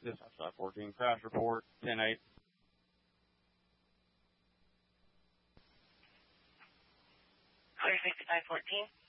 This is 514 crash report, 10-8. Clear 6514.